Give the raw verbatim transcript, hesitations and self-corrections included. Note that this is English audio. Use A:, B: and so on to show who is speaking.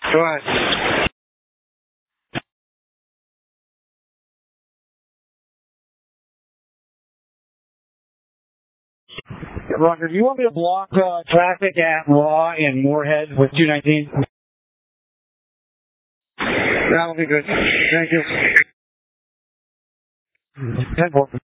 A: Go ahead. Roger, do you want me to block uh, traffic at Raw and Moorhead with two nineteen? That'll be good. Thank you. ten four.